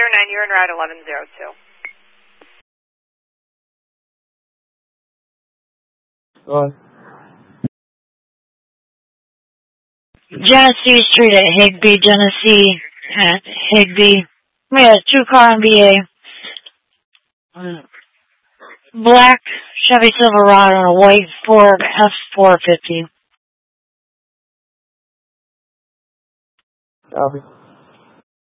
909, you're en route 1102. Go ahead. Genesee Street at Higbee, Genesee at Higbee. We had a 2-car MBA. Black Chevy Silverado and a white Ford F450. Copy.